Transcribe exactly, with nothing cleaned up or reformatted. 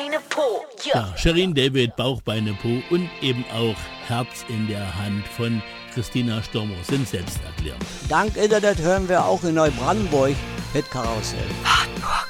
Beine, Po. Ja, Shirin David, Bauch, Beine, Po und eben auch Herz in der Hand von Christina Stormo sind selbsterklärend. Dank Internet hören wir auch in Neubrandenburg Hit Karussell. Wartburg.